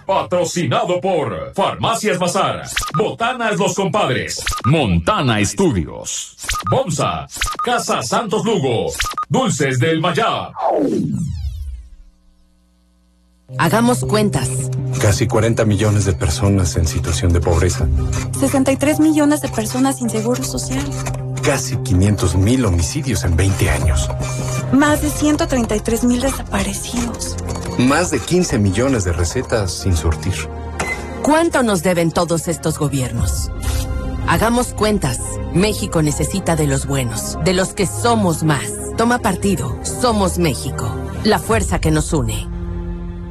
Patrocinado por Farmacias Bazar, Botanas Los Compadres, Montana Estudios, Bomsa, Casa Santos Lugo, Dulces del Mayab. Hagamos cuentas. Casi 40 millones de personas en situación de pobreza. 63 millones de personas sin seguro social. Casi 500,000 homicidios en 20 años. Más de 133,000 desaparecidos. Más de 15 millones de recetas sin surtir. ¿Cuánto nos deben todos estos gobiernos? Hagamos cuentas. México necesita de los buenos, de los que somos más. Toma partido. Somos México. La fuerza que nos une.